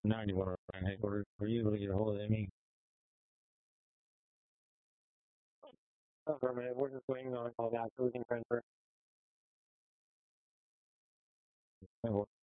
91 Orion headquarters. Were you able to get a hold of Emmy? Affirmative. We're just waiting on a call back so we can transfer.